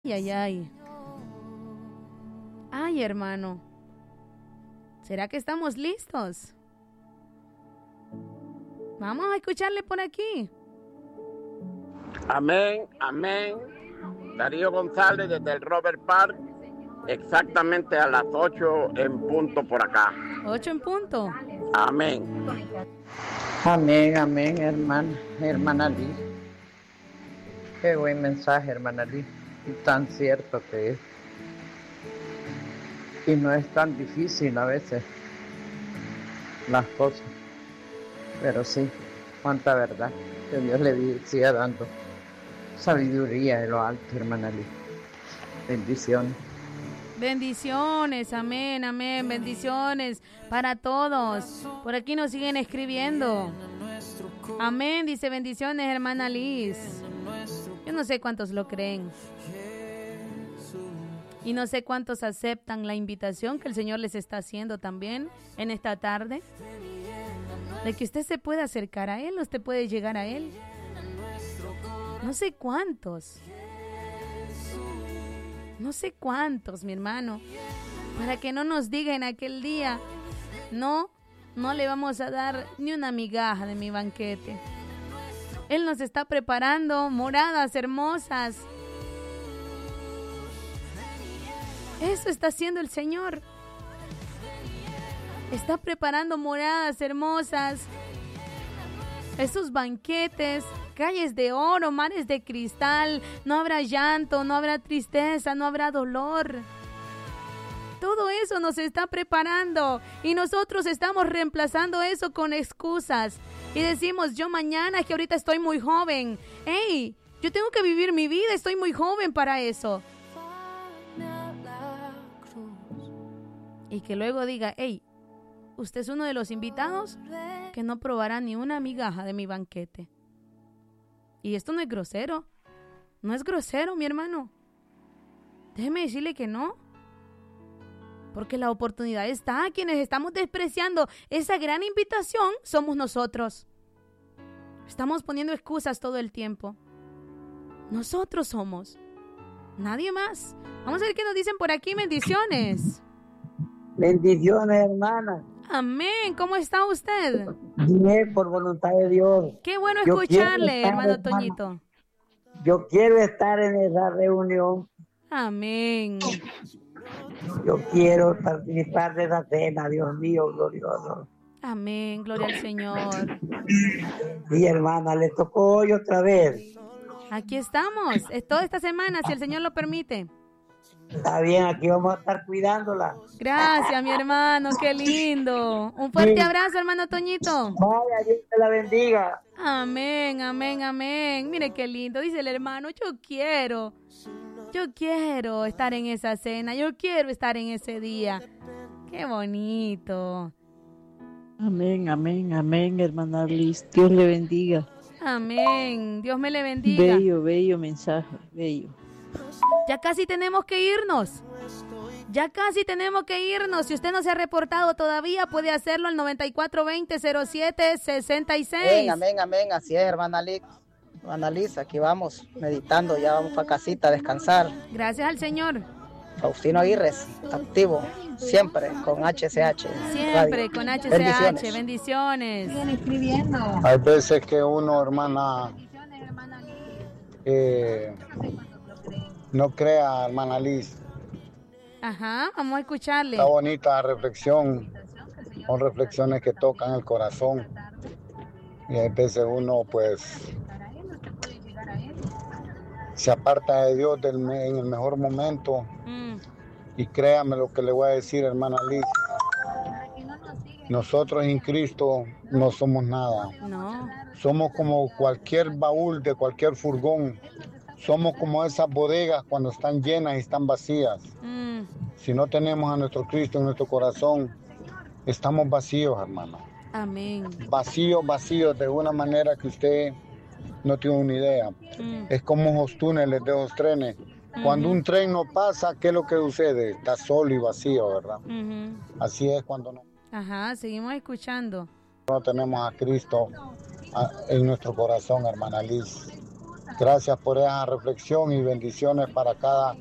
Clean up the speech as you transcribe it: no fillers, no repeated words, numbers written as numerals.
Ay, ay, ay. Ay, hermano. ¿Será que estamos listos? Vamos a escucharle por aquí. Amén, amén. Darío González desde el Robert Park, exactamente a las 8 en punto por acá. 8 en punto. Amén. Amén, amén, hermana Liz. Qué buen mensaje, hermana Liz. Y tan cierto que es. Y no es tan difícil a veces las cosas. Pero sí, cuánta verdad. Que Dios le siga dando sabiduría de lo alto, hermana Liz. Bendiciones. Bendiciones, amén, amén, bendiciones para todos. Por aquí nos siguen escribiendo. Amén, dice bendiciones, hermana Liz. Yo no sé cuántos lo creen. Y no sé cuántos aceptan la invitación que el Señor les está haciendo también en esta tarde. De que usted se puede acercar a Él, usted puede llegar a Él. No sé cuántos. No sé cuántos, mi hermano. Para que no nos diga en aquel día, no le vamos a dar ni una migaja de mi banquete. Él nos está preparando moradas hermosas. Eso está haciendo el Señor. Está preparando moradas hermosas. Esos banquetes, calles de oro, mares de cristal. No habrá llanto, no habrá tristeza, no habrá dolor. Todo eso nos está preparando y nosotros estamos reemplazando eso con excusas. Y decimos, yo mañana, que ahorita estoy muy joven. ¡Ey! Yo tengo que vivir mi vida, estoy muy joven para eso. Y que luego diga, ¡ey! Usted es uno de los invitados que no probará ni una migaja de mi banquete. Y esto no es grosero. No es grosero, mi hermano. Déjeme decirle que no. Porque la oportunidad está. Quienes estamos despreciando esa gran invitación somos nosotros. Estamos poniendo excusas todo el tiempo. Nosotros somos. Nadie más. Vamos a ver qué nos dicen por aquí. Bendiciones. Bendiciones, hermana. Amén. ¿Cómo está usted? Bien, por voluntad de Dios. Qué bueno escucharle, hermano Toñito. Yo quiero estar en esa reunión. Amén. Yo quiero participar de esa cena, Dios mío, glorioso. Amén, gloria al Señor. Mi hermana, le tocó hoy otra vez. Aquí estamos, es toda esta semana, si el Señor lo permite. Está bien, aquí vamos a estar cuidándola. Gracias, mi hermano, qué lindo. Un fuerte abrazo, hermano Toñito. Vaya, Dios te la bendiga. Amén, amén, amén. Mire qué lindo, dice el hermano, yo quiero estar en esa cena, yo quiero estar en ese día. Qué bonito. Amén, amén, amén, hermana Liz. Dios le bendiga. Amén, Dios me le bendiga. Bello, bello mensaje, bello. Ya casi tenemos que irnos. Si usted no se ha reportado todavía, puede hacerlo al 9420-0766. Amén, amén. Así es, hermana Liz. Hermana Liz, aquí vamos meditando. Ya vamos para casita a descansar. Gracias al Señor. Faustino Aguirre, activo. Siempre con HCH. Siempre Radio. con HCH. Bendiciones. Siguen escribiendo. Hay veces que uno, hermana, no crea, hermana Liz. Ajá, vamos a escucharle. Está bonita la reflexión, son reflexiones que tocan el corazón. Y hay veces uno, pues, se aparta de Dios en el mejor momento. Y créame lo que le voy a decir, hermana Liz. Nosotros en Cristo no somos nada. No. Somos como cualquier baúl de cualquier furgón. Somos como esas bodegas cuando están llenas y están vacías. Si no tenemos a nuestro Cristo en nuestro corazón, estamos vacíos, hermano. Amén. Vacíos de una manera que usted no tiene una idea. Es como esos túneles de esos trenes. Cuando un tren no pasa, ¿qué es lo que sucede? Está solo y vacío, ¿verdad? Así es cuando no. Ajá, seguimos escuchando. No tenemos a Cristo en nuestro corazón, hermana Liz. Gracias por esa reflexión y bendiciones para cada